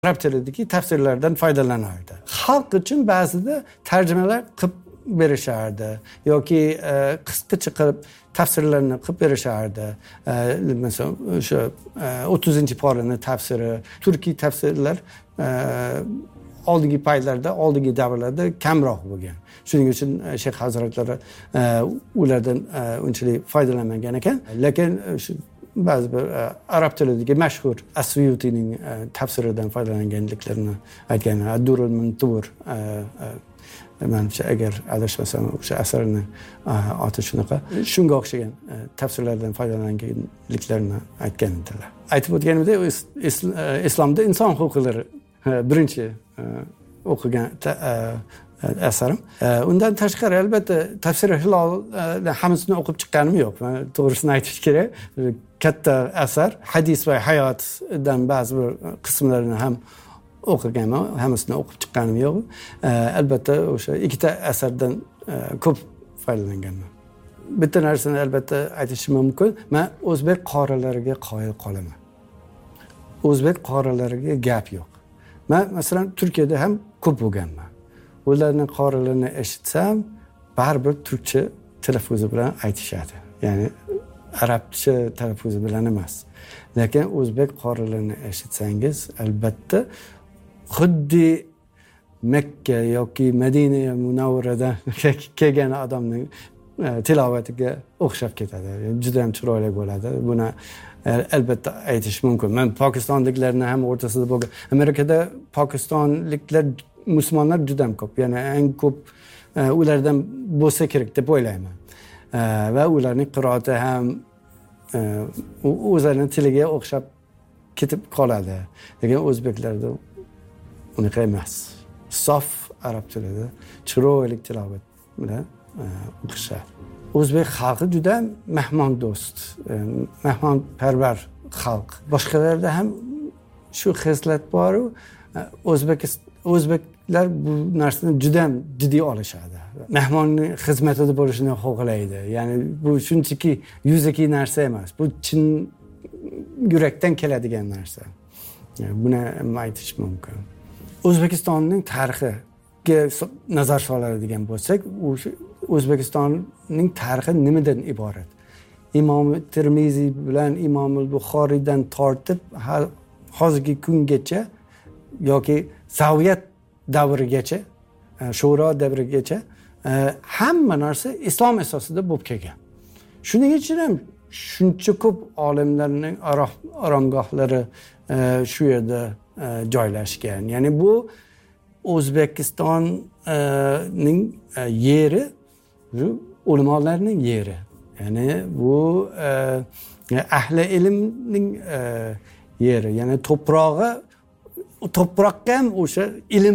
arab tilidagi tafsirlardan foydalanardi. Xalq uchun ba'zida tarjimalar qilib berishardi yoki qisqacha qilib tafsirlarni qilib berishardi. Masalan, o'sha 30-paraning tafsiri, turkiy tafsirlar oldingi paytlarda, oldingi davrlarda kamroq bo'lgan. Shuning uchun Shayx hazratlari ulardan unchalik foydalanmagan ekan. Lekin ba'zi bir arab tilidagi mashhur As-Suyutining tafsiridan foydalanganliklarini aytgan. Ad-Durrul Mansur, menimcha agar adashmasam o'sha asarning oti shunaqa. Shunga o'xshagan tafsirlardan foydalanganliklarini aytgan edilar. Aytib o'tganimdek, islomda inson huquqlari birinchi o'qigan asarim. Undan tashqari albatta Tafsir Hilolni hammasini o'qib chiqqanim yo'q. To'g'risini aytish kerak. Katta asar, hadis va hayotdan ba'zi bir qismlarini ham o'qiganman, hammasini o'qib chiqqanim yo'q. Albatta o'sha ikkita asardan ko'p foydalanganman. Bitta narsani albatta aytishim mumkin. Men o'zbek qorilariga qoyil qolaman. O'zbek qorilariga gap yo'q. Men masalan Turkiyada ham ko'p bo'lganman. Ularning qorilarini eshitsam, baribir turkcha talaffuzi bilan aytishadi. Ya'ni arabcha talaffuzi bilan emas. Lekin o'zbek qorilarini eshitsangiz, albatta xuddi Makka yoki Madina Munawvaradan kelgan odamning tilovatiga o'xshab ketadi. Juda ham chiroyli bo'ladi. Buni albatta aytish mumkin. Men Pokistonliklarning ham o'rtasida bo'lgan. Amerikada pokistonliklar musulmonlar juda ham ko'p. Ya'ni eng ko'p ulardan bo'lsa kerak deb o'ylayman. Va ularning qiroati ham o'zlarining tiliga o'xshab ketib qoladi. Lekin o'zbeklarda unaqa emas. Sof arab tilida chiroyli tilovat bilan o'qishadi. O'zbek xalqi juda mehmondo'st, mehmonparvar xalq. Boshqalarda ham shu xislat bor-u, o'zbeklar bu narsani juda jiddiy olishadi. Mehmonning xizmatida bo'lishini xohlaydi. Ya'ni bu shunchaki yuzaki narsa emas. Bu chin yurakdan keladigan narsa. Buni aytish mumkin. O'zbekistonning tarixiga nazar soladigan bo'lsak, O'zbekistonning tarixi nimadan iborat? Imom Termiziy bilan Imom Buxoriydan tortib hozirgi kungacha yoki Sovet davrigacha, Shuro davrigacha hamma narsa islom asosida bo'lib kelgan. Shuning uchun ham shuncha ko'p olimlarning oromgohlari shu yerda joylashgan. Ya'ni bu O'zbekistonning yeri, ulamolarning yeri. Ya'ni bu ahli ilmning yeri. Ya'ni to'proqqa ham o'sha ilm